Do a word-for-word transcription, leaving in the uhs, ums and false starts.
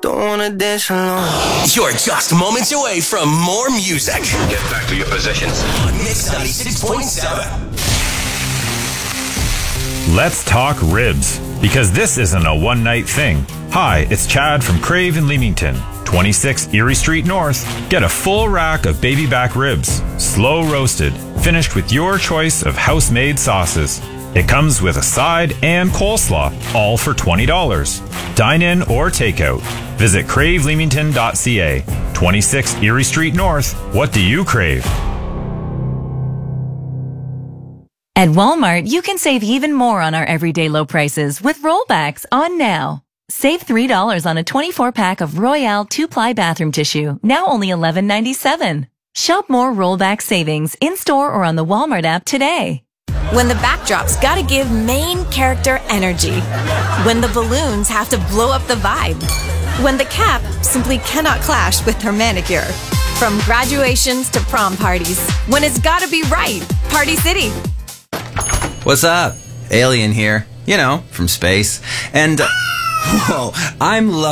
don't wanna dance alone. You're just moments away from more music. Get back to your positions. On Mix ninety-six point seven. Let's talk ribs, because this isn't a one-night thing. Hi, it's Chad from Crave in Leamington, twenty-six Erie Street North. Get a full rack of baby back ribs, slow roasted, finished with your choice of house-made sauces. It comes with a side and coleslaw, all for twenty dollars. Dine in or takeout. Visit crave leamington dot c a. twenty-six Erie Street North. What do you crave? At Walmart, you can save even more on our everyday low prices with rollbacks on now. Save three dollars on a twenty-four pack of Royale two-ply bathroom tissue, now only eleven ninety-seven. Shop more rollback savings in-store or on the Walmart app today. When the backdrop's gotta give main character energy. When the balloons have to blow up the vibe. When the cap simply cannot clash with her manicure. From graduations to prom parties. When it's gotta be right. Party City. What's up? Alien here. You know, from space. And, uh, whoa, I'm loving